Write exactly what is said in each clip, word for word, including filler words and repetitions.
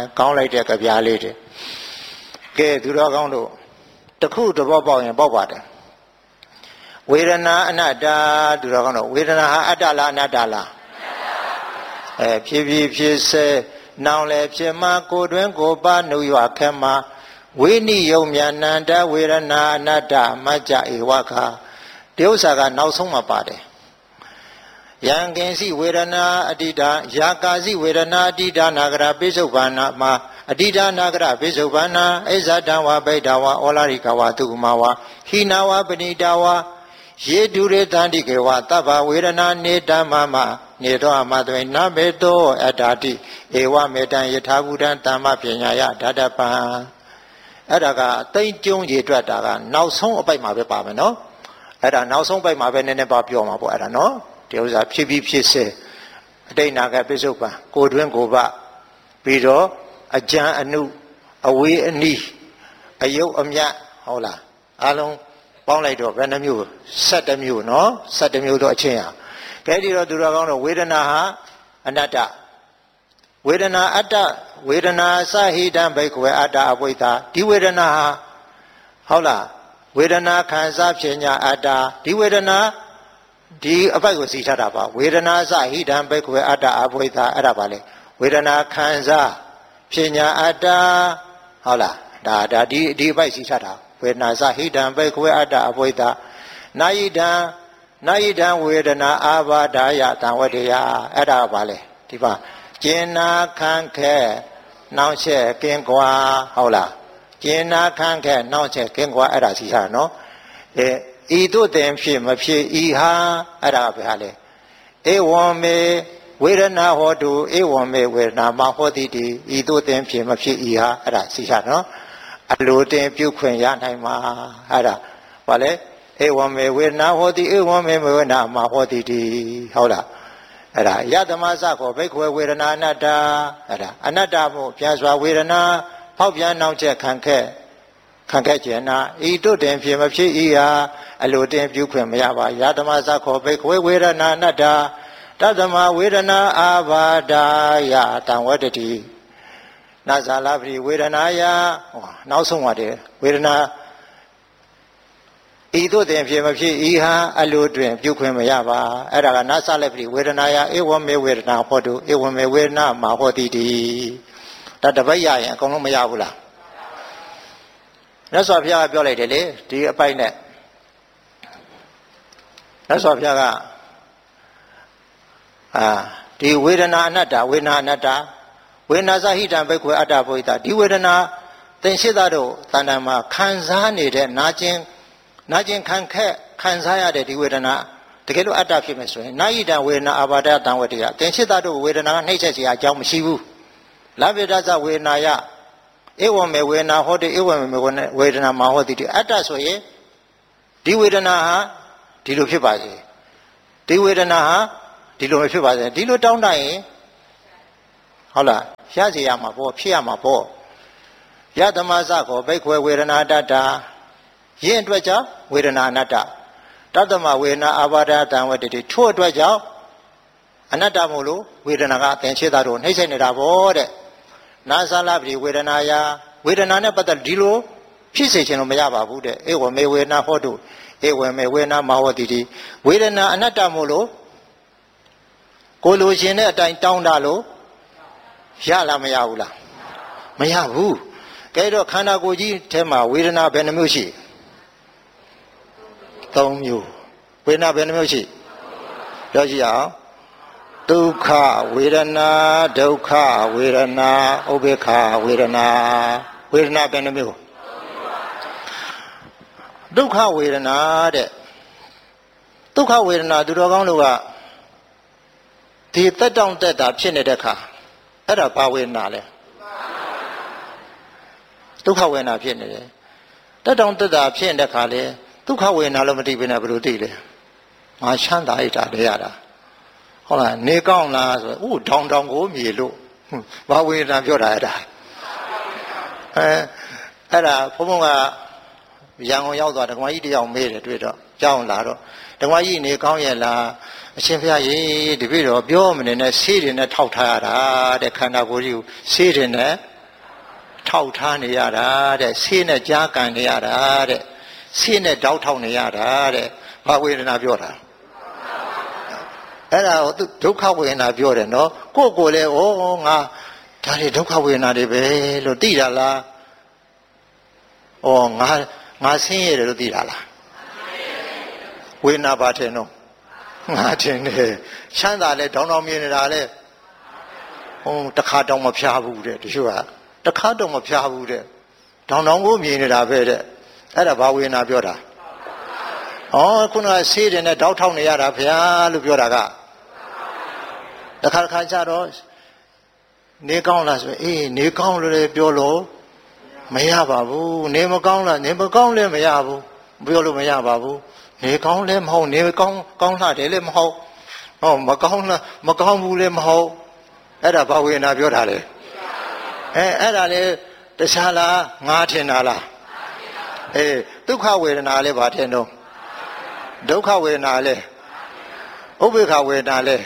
ကောင်းလိုက်တဲ့ကြပြားလေးတွေကဲသူတော်ကောင်းတို့တခုတဘောပေါက်ရင်ပေါက်ပါတယ်ဝေဒနာအနတ္တသူတော်ကောင်းတို့ဝေဒနာဟာအတ္တလားအနတ္တလားအဲဖြစ်ဖြစ်ဖြစ်စေနောင်လေဖြစ်မှာကိုတွင်ကိုပါနှုတ်ရွာခဲမှာဝိနိယုံမြနန္တဝေဒနာအနတ္တမကြ္ဧဝခဒီဥစ္စာကနောက်ဆုံးမှပါတယ်ယံကင်စီဝေဒနာအတ္တယာကာစီဝေဒနာအတ္တနာဂရပိစုပ္ပန္နမှာအတ္တနာဂရပိစုပ္ပန္နအိဇဒံဝဗိဒဝဩလာရိကဝသုမဝဟိနာဝပဏိတဝယေတုရေတန္တိကေဝသဗ္ဗဝေဒနာနေတမမနေသောအမသွေနဘေတောအတ္တာတိဧဝမေတံယထာဘူတံတမ္မပညာယဓာတပံအဲ့ဒါကတိတ်ကျုံရေတွက်တာကနောက်ဆုံးအပိုက်မှာပဲပါမယ်နော်အဲ့ဒါနောက်ဆုံးပိုက်မှာပဲနည်းနည်းပါပြောမှာပေါ့အဲ့ဒါနော်ဒီဥစ္စာဖြစ်ပြီးဖြစ်စေအတိတ်နာကပိစုပ္ပံကိုတွင်ကိုပပြီးတော့အကြံအနုအဝေးအနီးအယုတ်အမြတ်ဟုတ်လားအားလုံးပေါင်းလိုက်တော့ဘယ်နှမျိုး၁၇မျိုးနော်၁၇မျိုးတော့အချင်းဟာကဲဒီတော့သူတော်ကောင်းတော့ဝေဒနာဟာအနတ္တဝေဒနာအတ္တဝေဒနာသဟိတံဘိက္ခဝေအတ္တအဝိသဒီဝေဒနာဟာဟုတ်လားဝေဒနာခံစားဖြစ်ညာအတ္တဒီဝေဒနာဒီအပိုက်ကိုစီထားတာပါဝေဒနာသဟိတံဘိက္ခဝေအတ္တအဝိသအဲ့ဒါပါလေဝေဒနာခံစားဖြစ်ညာအတ္တဟုတ်လားဒါဒါဒီဒီအပိုက်စီထားတာဝေဒနာသဟိတံဘိက္ခဝေအတ္တအဝိသနာယိတံနာယိတံဝေဒနာအာဘာဒာယတံဝတ္တယအဲ့ဒါပါလေဒီပါကျင်နာခံခဲနှောင့်ရှက်ကင်းကွာဟုတ်လားကျင်နာခံခဲနှောင့်ရှက်ကင်းကွာအဲ့ဒါစီထားနော်အဲဤသို့တင်ဖြစ်မဖြစ်ဤဟာအဲ့ဒါပဲဟာလေဧဝံမေဝေဒနာဟောတုဧဝံမေဝေဒနာမဟောတိတိဤသို့တင်ဖြစ်မဖြစ်ဤဟာအဲ့ဒါစီထားနော်အလိုတင်ပြုခွင့်ရနိုင်မှာအဲ့ဒါဘာလဲဧဝံမေဝေဒနာဟောတိဧဝံမေဝေဒနာမဟောတိတိဟုတ်လားအဲ့ဒါယတမသခောဘိက္ခဝေဝေဒနာအနတ္တအဲ့ဒါအနတ္တမို့ပြန်စွာဝေဒနာဖောက်ပြန်နှောင့်ချက်ခံခဲ့ခံခဲ့ကျင်နာဤတို့တင်ဖြစ်မဖြစ်ဤဟာအလိုတင်ပြုခွင့်မရပါယတမသခောဘိက္ခဝေဝေဒနာအနတ္တတသမဝေဒနာအာဘာဒာယတံဝတ္တတိနာဇာလပရိဝေဒနာယဟောနောက်ဆုံးပါတယ်ဝေဒနာဤသို့တင်ဖြစ်မဖြစ်ဤဟာအလိုတွင်ပြုခွင့်မရပါအဲ့ဒါကနာသလည်းပြီဝေဒနာယဧဝမေဝေဒနာဟောတုဧဝမေဝေဒနာမဟောတိတိဒါတပတ်ရရင်အကုန်လုံးမရဘူးလားမြတ်စွာဘုရားကပြောလိုက်တယ်လေဒီအပိုက်နဲ့မြတ်စွာဘုရားကအာဒီဝေဒနာအနတ္တဝေဒနာအနတ္တဝေဒနာသဟိတံဘိက္ခဝေအတ္တဘုဒ္ဓဒီဝေဒနာသင်္ရှိသတို့တဏ္ဍာမှာခံစားနေတဲ့နာကျင်နာကျင်ခံခက်ခံစားရတဲ့ဒီဝေဒနာတကယ်လို့အတ္တဖြစ်မယ်ဆိုရင်နာယိတံဝေဒနာအာဘာဒတံဝတ္တိယသင်္ရှိသတို့ဝေဒနာကနှိမ့်ဆက်စရာအကြောင်းမရှိဘူးလဗ္ဗေဒသဝေဒနာယဧဝမေဝေဒနာဟောတိဧဝမေဝေဒနာမဟောတိအတ္တဆိုရင်ဒီဝေဒနာဟာဒီလိုဖြစ်ပါစေဒီဝေဒနာဟာဒီလိုမဖြစ်ပါစေဒီလိုတောင်းတရင်ဟုတ်လားရစေရမှာပေါ့ဖြစ်ရမှာပေါ့ယသမသခောဘိက္ခဝေဝေဒနာတတ္တယင်းအတွက်ကြောင့်ဝေဒနာအနတ္တတတ္တမဝေဒနာအာဘာဒတံဝတ္တိထို့အတွက်ကြောင့်အနတ္တမို့လို့ဝေဒနာကအသင်္ချေတာတို့နှိမ့်ဆက်နေတာပေါ့တဲ့နာသလပရိဝေဒနာယဝေဒနာနဲ့ပတ်သက်ဒီလိုဖြစ်စေချင်လို့မရပါဘူးတဲ့ဧဝမေဝေဒနာဟောတုဧဝမေဝေဒနာမဟောတိတိဝေဒနာအနတ္တမို့လို့ကိုလိုရှင်တဲ့အတိုင်းတောင်းတလို့ရလားမရဘူးလားမရဘူးကဲတော့ခန္ဓာကိုယ်ကြီးထဲမှာဝေဒနာဘယ်နှမျိုးရှိသုံးမျိုးဝေဒနာဘယ်နှမျိုးရှိပြောကြည့်အောင်ဒုက္ခဝေဒနာဒုက္ခဝေဒနာဥပေက္ခဝေဒနာဝေဒနာဘယ်နှမျိုးဒုက္ခဝေဒနာတဲ့ဒုက္ခဝေဒနာသူတော်ကောင်းတို့ကဒီတက်တောင့်တက်တာဖြစ်နေတဲ့ခါအဲ့ဒါဘာဝေဒနာလဲဒုက္ခဝေဒနာဖြစ်နေတယ်တက်တောင့်တက်တာဖြစ်နေတဲ့ခါလေဒုက္ခဝေဒနာလို့မသိဘဲနဲ့ဘယ်လိုသိလဲငါချမ်းသာရတာလေရတာဟုတ်လားနေကောင်းလားဆိုဥထောင်ထောင်ကိုမြေလို့ဘာဝေဒနာပြောတာအဲ့ဒါအဲအဲ့ဒါဘုံဘုံကရန်ကုန်ရောက်သွားဓမ္မကြီးတယောက်မေးတယ်တွေ့တော့ကြောင်းလာတော့ဓမ္မကြီးနေကောင်းရဲ့လားအရှင်ဘုရားရေတပည့်တော်ပြောမနေနဲ့ဆေးတွေနဲ့ထောက်ထားရတာတဲ့ခန္ဓာကိုယ်ကြီးကိုဆေးတွေနဲ့ထောက်ထားနေရတာတဲ့ဆေးနဲ့ကြားကန်နေရတာတဲ့ဆေးနဲ့တောက်ထောက်နေရတာတဲ့ဘာဝေဒနာပြောတာအဲ့ဒါကိုသူဒုက္ခဝေဒနာပြောတယ်နော်ကိုယ့်ကိုယ်လည်းဩငါဒါတွေဒုက္ခဝေဒနာတွေပဲလို့သိတာလားဩငါငါဆင်းရဲတယ်လို့သိတာလားဝေဒနာပါထင်တော့ငါထင်တယ်ချမ်းသာလဲတောင်းတောင်းမြင်နေတာလဲဟိုတခါတောင်မဖျားဘူးတဲ့တချို့ကတခါတောင်မဖျားဘူးတဲ့တောင်းတောင်းကိုမြင်နေတာပဲတဲ့အဲ့ဒါဘာဝေဒနာပြောတာဩခုနကဆေးတယ်နဲ့တောက်ထောက်နေရတာဗျာလို့ပြောတာကတခါတခါကျတော့နေကောင်းလားဆိုအေးနေကောင်းလို့လည်းပြောလို့မရပါဘူးနေမကောင်းလားနေမကောင်းလည်းမရဘူးပြောလို့မရပါဘူးနေကောင်းလည်းမဟုတ်နေကောင်းကောင်းလာတယ်လည်းမဟုတ်ဟောမကောင်းလားမကောင်းဘူးလည်းမဟုတ်အဲ့ဒါဘာဝေဒနာပြောတာလဲအဲအဲ့ဒါလေတခြားလားငါထင်တာလားအေးဒုက္ခဝေဒနာလည်းဘာထင်တော့ဒုက္ခဝေဒနာလည်းဥပေက္ခဝေဒနာလည်း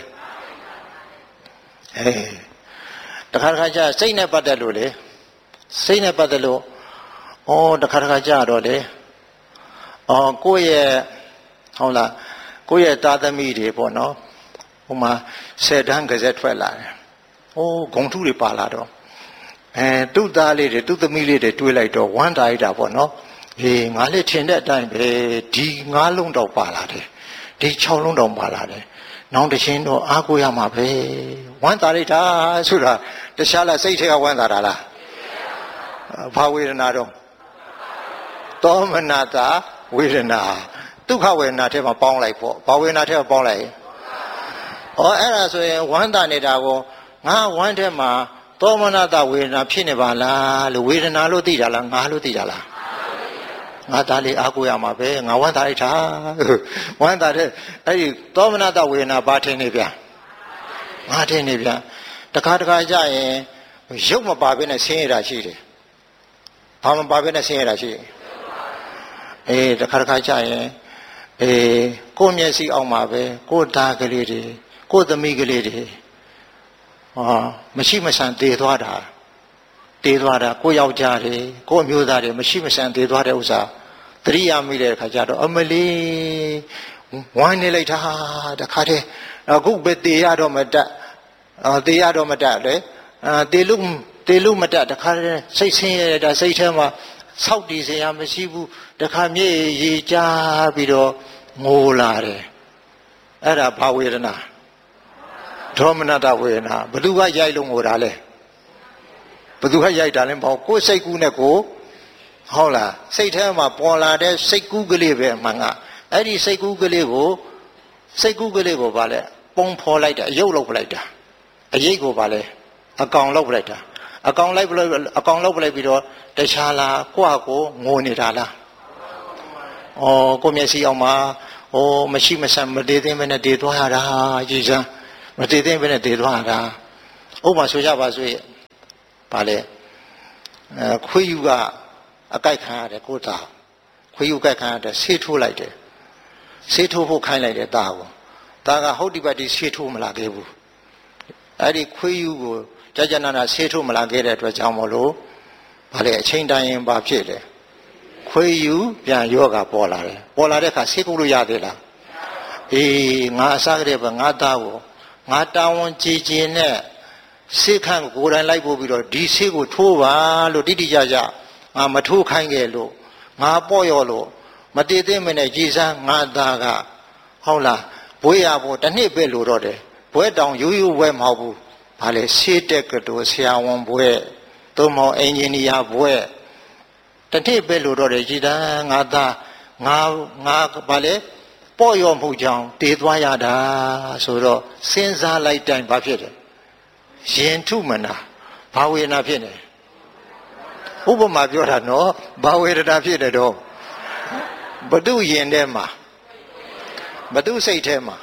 အေးတခါတခါကျစိတ်နဲ့ပတ်သက်လို့လေစိတ်နဲ့ပတ်သက်လို့ဩတခါတခါကျတော့လေဩကိုယ့်ရဲ့ဟုတ်လားကိုယ့်ရဲ့သားသမီးတွေပေါ့နော်ဟိုမှာဆယ်တန်းကစက်ထွက်လာတယ်ဩဂုံထုတွေပါလာတော့အဲသူ့သားလေးတွေသူ့သမီးလေးတွေတွေးလိုက်တော့ဝမ်းတာရတာပေါ့နော်အေးငါလည်းထင်တဲ့အတိုင်းပဲဒီငါးလုံးတော့ပါလာတယ်ဒီခြောက်လုံးတော့ပါလာတယ်နောင်တခြင်းတော့အားကိုးရမှာပဲဝမ်းသာလိုက်တာဆိုတာတခြားလားစိတ်ထဲကဝမ်းသာတာလားဘာဝေဒနာတော့သောမနတာဝေဒနာဒုက္ခဝေဒနာထဲမှာပေါင်းလိုက်ပေါ့ဘာဝေဒနာထဲမှာပေါင်းလိုက်ဩအဲ့ဒါဆိုရင်ဝမ်းသာနေတာကိုငါဝမ်းထဲမှာသောမနတာဝေဒနာဖြစ်နေပါလားလို့ဝေဒနာလို့သိတာလားငါလို့သိတာလားငါသားလေးအားကိုးရမှာပဲငါဝမ်းသာလိုက်တာဝမ်းသာတဲ့အဲ့ဒီသောမနတဝေဒနာဘာထင်နေဗျာငါထင်နေဗျာတခါတခါကြရင်ရုပ်မပါဘဲနဲ့ဆင်းရဲတာရှိတယ်ဘာမပါဘဲနဲ့ဆင်းရဲတာရှိတယ်အေးတခါတခါကြရင်အေးကိုယ်မျက်စိအောက်မှာပဲကိုယ်သားကလေးတွေကိုယ်သမီးကလေးတွေဟာမရှိမဆန်တည်သွားတာတည်သွားတာကိုယောက်ျားတွေကိုအမျိုးသားတွေမရှိမဆန်တည်သွားတဲ့ဥစ္စာသတိရမိတဲ့အခါကျတော့အမလေးဝိုင်းနေလိုက်တာတခါတည်းအခုပဲတည်ရတော့မတတ်တည်ရတော့မတတ်လေတည်လို့တည်လို့မတတ်တခါတည်းစိတ်ဆင်းရဲတာစိတ်ထဲမှာဆောက်တည်စရာမရှိဘူးတခါမြေရေချပြီးတော့ငိုလာတယ်အဲ့ဒါဘာဝေဒနာဒေါမနတဝေဒနာဘယ်သူကရိုက်လို့ငိုတာလဲဘယ်သူကရိုက်တာလဲမဟုတ်ကိုယ်စိတ်ကူးနဲ့ကိုဟုတ်လားစိတ်ထဲမှာပေါ်လာတဲ့စိတ်ကူးကလေးပဲအမှန်ကအဲ့ဒီစိတ်ကူးကလေးကိုစိတ်ကူးကလေးကိုဗာလဲပုံဖော်လိုက်တာအယုတ်လုပ်ပလိုက်တာအရိပ်ကိုဗာလဲအကောင်လုပ်ပလိုက်တာအကောင်လိုက်ပလိုက်အကောင်လုပ်ပလိုက်ပြီးတော့တခြားလားကိုယ့်ကိုငိုနေတာလားဩကိုမျက်စိအောင်မှာဩမရှိမဆန်မတည်သိမ့်မနဲ့တည်သွားရတာကြည်စမ်းမတည်သိမ့်မနဲ့တည်သွားရတာဥပမာဆိုကြပါစို့ဗာလဲအဲခွေးယူကအကြိုက်ခံရတယ်ကိုသားခွေးယူကြိုက်ခံရတယ်ဆေးထိုးလိုက်တယ်ဆေးထိုးဖို့ခိုင်းလိုက်တယ်သားကိုသားကဟုတ်ဒီပတ်ဒီဆေးထိုးမလာခဲ့ဘူးအဲ့ဒီခွေးယူကိုကြာကြာနာနာဆေးထိုးမလာခဲ့တဲ့အတွက်ကြောင့်မလို့ဗာလဲအချိန်တိုင်းရင်ဘာဖြစ်လဲခွေးယူပြန်ယောဂပေါ်လာတယ်ပေါ်လာတဲ့အခါဆေးကုလို့ရသေးလားအေးငါအစားကလေးပဲငါသားကိုငါတာဝန်ကြည်ကြည်နဲ့ဆေးခန့်ကိုယ်တိုင်လိုက်ပို့ပြီးတော့ဒီဆေးကိုထိုးပါလို့တိတိကျကျငါမထိုးခိုင်းခဲ့လို့ငါပေါ့ရော်လို့မတည်သိမနဲ့ကြည်စမ်းငါသားကဟုတ်လားဘွေးရဖို့တစ်နှစ်ပဲလို့တော့တယ်ဘွဲတောင်ရိုးရိုးဘွဲမဟုတ်ဘူးဘာလဲဆေးတက်ကတော်ဆရာဝန်ဘွဲသို့မဟုတ်အင်ဂျင်နီယာဘွဲတစ်နှစ်ပဲလို့တော့တယ်ကြည်စမ်းငါသားငါငါဘာလဲပေါ့ရော်မှုကြောင့်တည်သွားရတာဆိုတော့စဉ်းစားလိုက်တိုင်းဘာဖြစ်တယ်ရင်ထုမနာဘာဝေဒနာဖြစ်နေဥပမာပြောတာနော်ဘာဝေဒနာဖြစ်တယ်တော့ဘတုရင်ထဲမှာဘတုစိတ်ထဲမှာ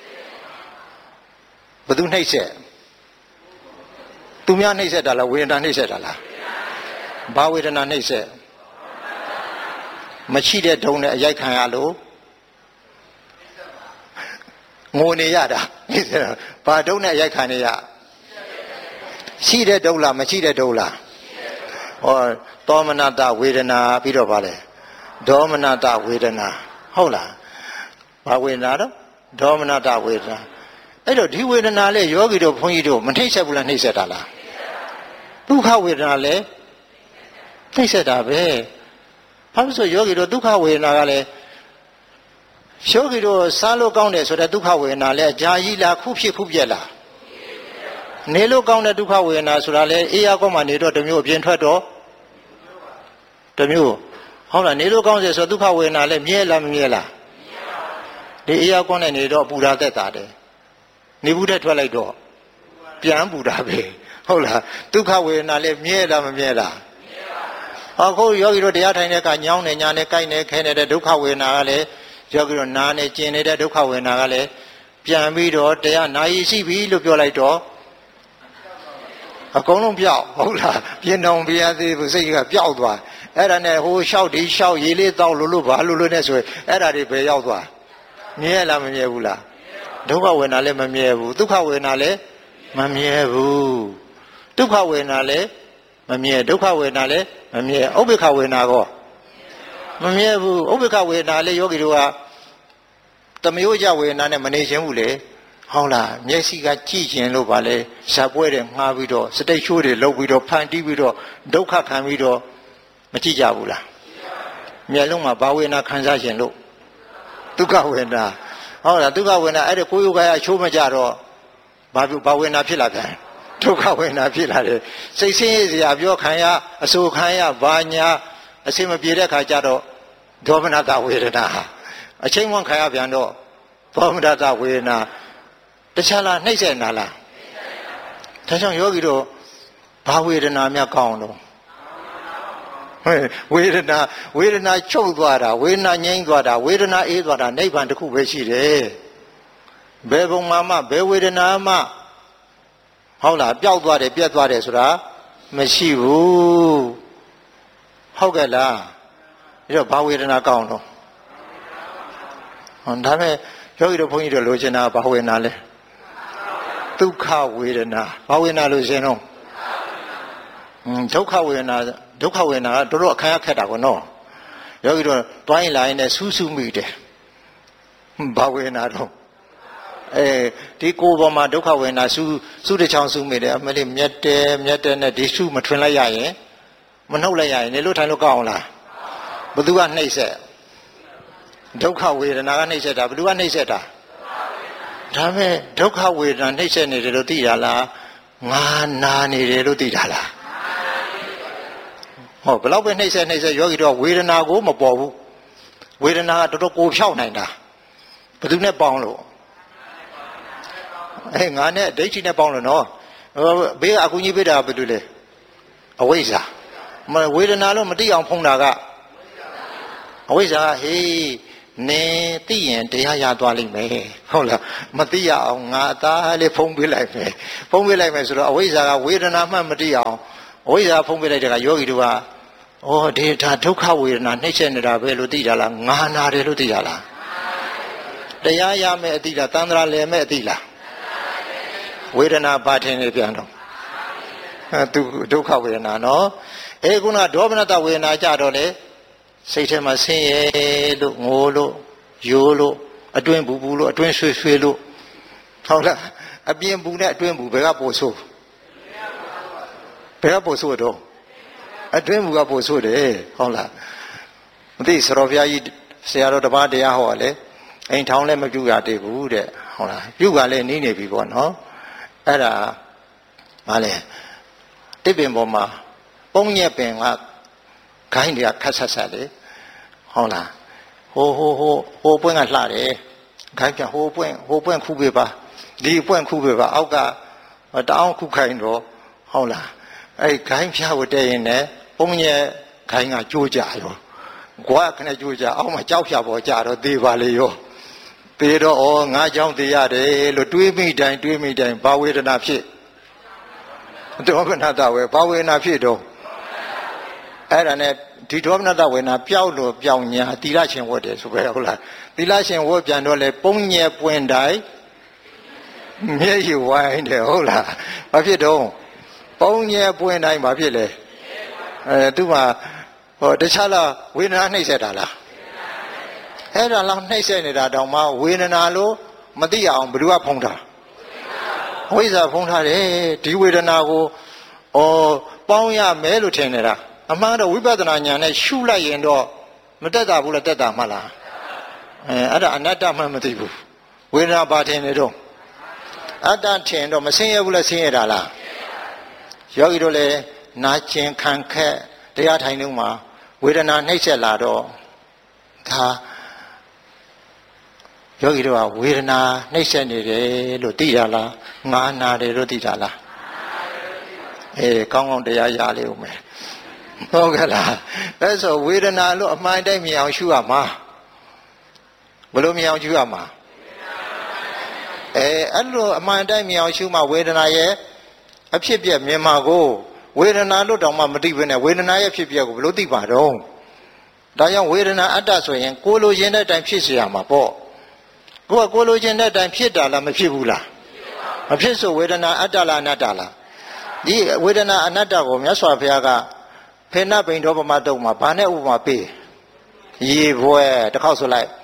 ဘတုနှိမ့်ဆက်သူများနှိမ့်ဆက်တာလားဝေဒနာနှိမ့်ဆက်တာလားဘာဝေဒနာနှိမ့်ဆက်မရှိတဲ့ဒုံနဲ့အရိုက်ခံရလို့ငိုနေရတာဘာဒုံနဲ့အရိုက်ခံနေရရှိတဲ့ဒုံလားမရှိတဲ့ဒုံလားဟောသောမနတဝေဒနာပြီးတော့ဗာလဲဒေါမနတဝေဒနာဟုတ်လားဘာဝေဒနာတော့ဒေါမနတဝေဒနာအဲ့တော့ဒီဝေဒနာလေယောဂီတို့ဘုန်းကြီးတို့မနှိမ့်ဆက်ဘူးလားနှိမ့်ဆက်တာလားဒုက္ခဝေဒနာလေနှိမ့်ဆက်တာပဲဘာလို့ဆိုယောဂီတို့ဒုက္ခဝေဒနာကလည်းယောဂီတို့စားလို့ကောင်းတယ်ဆိုတဲ့ဒုက္ခဝေဒနာလဲကြာကြီးလားခုဖြစ်ခုပြက်လားနေလို့ကောင်းတဲ့ဒုက္ခဝေဒနာဆိုတာလဲအေးရကောင်းမှနေတော့တစ်မျိုးအပြင်ထွက်တော့တစ်မျိုးဟုတ်လားနေလို့ကောင်းစေဆိုဒုက္ခဝေဒနာလဲမြဲလားမမြဲလားဒီအေးရကောင်းတဲ့နေတော့ပူတာသက်တာတယ်နေဘူးတဲ့ထွက်လိုက်တော့ပြန်ပူတာပဲဟုတ်လားဒုက္ခဝေဒနာလဲမြဲလားမမြဲလားအခုယောဂီတို့တရားထိုင်တဲ့အခါညောင်းနေညာနေကိုက်နေခဲနေတဲ့ဒုက္ခဝေဒနာကလည်းယောဂီတို့နာနေကျင်နေတဲ့ဒုက္ခဝေဒနာကလည်းပြန်ပြီးတော့တရားနာရည်ရှိပြီလို့ပြောလိုက်တော့အကုန်လုံးပြောက်ဟုတ်လားပြင်းတောင်ပြရသေးဘူးစိတ်ကပျောက်သွားအဲ့ဒါနဲ့ဟိုလျှောက်ဒီလျှောက်ရေလေးတောက်လို့လို့ဘာလို့လို့နဲ့ဆိုရင်အဲ့ဒါတွေပဲရောက်သွားမြဲလားမမြဲဘူးလားဒုက္ခဝေဒနာလည်းမမြဲဘူးဒုက္ခဝေဒနာလည်းမမြဲဘူးဒုက္ခဝေဒနာလည်းမမြဲဒုက္ခဝေဒနာလည်းမမြဲဥပ္ပခဝေဒနာကောမမြဲဘူးဥပ္ပခဝေဒနာလည်းယောဂီတို့ကတမျိုးကြဝေဒနာနဲ့မနေခြင်းဘူးလေဟုတ်လားမျက်စိကကြည့်ခြင်းလို့ပါလေဇာပွဲတွေငှားပြီးတော့စတိတ်ချိုးတွေလှုပ်ပြီးတော့ဖန်တီးပြီးတော့ဒုက္ခခံပြီးတော့မကြည့်ကြဘူးလားမျက်လုံးမှာဘာဝေဒနာခံစားခြင်းလို့ဒုက္ခဝေဒနာဟုတ်လားဒုက္ခဝေဒနာအဲ့ဒါကိုယ်ယောဂရချိုးမကြတော့ဘာဘာဝေဒနာဖြစ်လာပြန်ဒုက္ခဝေဒနာဖြစ်လာတယ်စိတ်ဆင်းရဲစရာပြောခံရအဆူခံရဘာညာအစင်မပြေတဲ့ခါကျတော့ဒေါမနတဝေဒနာအချိန်မှခံရပြန်တော့ဒေါမနတဝေဒနာတခြားလားနှိမ့်ဆက်နာလားဒါကြောင့်ယောဂီတို့ဘာဝေဒနာများကောင်းတော့ဝေဒနာဝေဒနာချုပ်သွားတာဝေဒနာငြိမ်းသွားတာဝေဒနာအေးသွားတာနိဗ္ဗာန်တစ်ခုပဲရှိတယ်ဘယ်ဘုံမှာမှဘယ်ဝေဒနာမှဟုတ်လားပျောက်သွားတယ်ပြတ်သွားတယ်ဆိုတာမရှိဘူးဟုတ်ကဲ့လားအဲ့တော့ဘာဝေဒနာကောင်းတော့ဟောဒါမဲ့ယောဂီတို့ဘုန်းကြီးတို့လိုချင်တာဘာဝေဒနာလဲဒုက္ခဝေဒနာဘာဝေဒနာလို့ရှင်တော့ဒုက္ခဝေဒနာဒုက္ခဝေဒနာကတော်တော်အခါခက်တာကောနော်ယောဂီတို့တွိုင်းလာရင်လည်းဆူးဆူးမိတယ်ဘာဝေဒနာတော့အဲဒီကိုယ်ပေါ်မှာဒုက္ခဝေဒနာဆူးဆူးတစ်ချောင်းဆူးမိတယ်အမလေးမြတ်တယ်မြတ်တယ်နဲ့ဒီဆူးမထွင်လိုက်ရရင်မနှုတ်လိုက်ရရင်နေလို့ထိုင်လို့ကောင်းအောင်လားဘသူကနှိပ်ဆက်ဒုက္ခဝေဒနာကနှိပ်ဆက်တာဘသူကနှိပ်ဆက်တာဒါမဲ့ဒုက္ခဝေဒနာနှိပ်ဆက်နေတယ်လို့သိရလားငါနာနေတယ်လို့သိတာလားဟောဘယ်တော့ပဲနှိပ်ဆက်နှိပ်ဆက်ယောဂီတော့ဝေဒနာကိုမပေါ်ဘူးဝေဒနာကတော်တော်ကိုဖြောက်နိုင်တာဘသူနဲ့ပေါင်းလို့အဲငါနဲ့ဒိဋ္ဌိနဲ့ပေါင်းလို့နော်ဘေးကအကူကြီးပေးတာဘာလို့လဲအဝိဇ္ဇာဝေဒနာလို့မသိအောင်ဖုံးတာကအဝိဇ္ဇာဟေးနေသိရင်တရားရသွားလိမ့်မယ်ဟုတ်လားမသိရအောင်ငါအသားလေးဖုံးပေးလိုက်မယ်ဖုံးပေးလိုက်မယ်ဆိုတော့အဝိဇ္ဇာကဝေဒနာမှမသိအောင်အဝိဇ္ဇာဖုံးပေးလိုက်တဲ့ကယောဂီတို့ကဩဒေတာဒုက္ခဝေဒနာနှိမ့်ဆက်နေတာပဲလို့သိကြလားငါနာတယ်လို့သိကြလားတရားရမယ်အသိလားတန်ត្រာလည်မယ်အသိလားဝေဒနာဘာထင်နေပြန်တော့သူဒုက္ခဝေဒနာနော်အဲခုနဒေါမနတဝေဒနာကြတော့လေစိတ်ထဲမှာဆင်းရဲလို့ငိုလို့ယိုးလို့အတွင်းဘူးဘူးလို့အတွင်းဆွေးဆွေးလို့ဟုတ်လားအပြင်ဘူးနဲ့အတွင်းဘူးဘယ်ကပို့ဆိုးဘယ်ကပို့ဆိုးတော့အတွင်းဘူးကပို့ဆိုးတယ်ဟုတ်လားမသိစရောဘုရားကြီးဆရာတော်တပါးတရားဟောလေအိမ်ထောင်လည်းမပြုရသေးဘူးတဲ့ဟုတ်လားပြုကလည်းနီးနေပြီပေါ့နော်အဲ့ဒါမလဲတစ်ပင်ပေါ်မှာပုံညက်ပင်ကခိုင်းတွေကခတ်ဆက်ဆက်လေဟုတ်လားဟိုဟိုဟိုဟိုပွင့်ကလှတယ်ခိုင်းကဟိုပွင့်ဟိုပွင့်ခုပေးပါဒီပွင့်ခုပေးပါအောက်ကတအောင်ခုခိုင်းတော့ဟုတ်လားအဲ့ခိုင်းဖြားဝတဲ့ရင်လည်းပုံညက်ခိုင်းကကြိုးကြရောကွာခနဲ့ကြိုးကြအောက်မှာကြောက်ဖြာပေါ်ကြတော့သေးပါလေရောသေးတော့ဩငါကြောင့်သေးရတယ်လို့တွေးမိတိုင်းတွေးမိတိုင်းဘာဝေဒနာဖြစ်ဒေါမနတဝေဘာဝေဒနာဖြစ်တော့အဲ့ဒါနဲ့ဒီဒေါမနတဝေဒနာပျောက်လို့ပျောက်ညာသီလရှင်ဝတ်တယ်ဆိုပဲဟုတ်လားသီလရှင်ဝတ်ပြန်တော့လေပုံညက်ပွင့်တိုင်းမျက်ရည်ဝိုင်းတယ်ဟုတ်လားဘာဖြစ်တော့ပုံညက်ပွင့်တိုင်းဘာဖြစ်လဲအဲသူမှဟောတခြားလားဝေဒနာနှိမ့်ဆက်တာလားအဲ့ဒါလောက်နှိမ့်ဆက်နေတာတောင်မှဝေဒနာလို့မသိအောင်ဘယ်သူကဖုံးတာဝိဇ္ဇာဖုံးထားတယ်ဒီဝေဒနာကိုဩပေါင်းရမယ်လို့ထင်နေတာအမှန်တော့ဝိပဿနာဉာဏ်နဲ့ရှုလိုက်ရင်တော့မတက်တာဘူးလားတက်တာမှလားအဲအဲ့ဒါအနတ္တမှမသိဘူးဝေဒနာပါထင်နေတော့အတ္တထင်တော့မဆင်းရဲဘူးလားဆင်းရဲတာလားယောဂီတို့လည်းနာကျင်ခံခက်တရားထိုင်နေမှာဝေဒနာနှိမ့်ဆက်လာတော့ဒါယောဂီတို့ကဝေဒနာနှိမ့်ဆက်နေတယ်လို့သိရလားငါနာတယ်လို့သိတာလားအေးကောင်းကောင်းတရားရလေဦးမယ်ဟုတ်ကဲ့လားအဲ့ဆိုဝေဒနာလို့အမှန်တိုင်းမြင်အောင်ရှုရမှာဘယ်လိုမြင်အောင်ရှုရမှာအဲအဲ့လိုအမှန်တိုင်းမြင်အောင်ရှုမှဝေဒနာရဲ့အဖြစ်ပြက်မြင်မှာကိုဝေဒနာလို့တောင်မှမသိဘဲနဲ့ဝေဒနာရဲ့ဖြစ်ပြက်ကိုဘယ်လိုသိပါတော့ဒါကြောင့်ဝေဒနာအတ္တဆိုရင်ကိုလိုချင်တဲ့အတိုင်းဖြစ်စေရမှာပေါ့ကိုကကိုလိုချင်တဲ့အတိုင်းဖြစ်တာလားမဖြစ်ဘူးလားမဖြစ်ဆိုဝေဒနာအတ္တလားအနတ္တလားဒီဝေဒနာအနတ္တကိုမြတ်စွာဘုရားကဖေနဗိန္ဒောပမတုံမှာဘာနဲ့ဥပမာပေးရေဘွဲတစ်ခေါက်ဆိုလိုက်